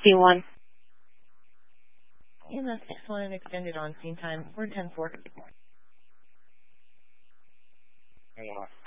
C1. EMS 61 extended on scene time 410-4.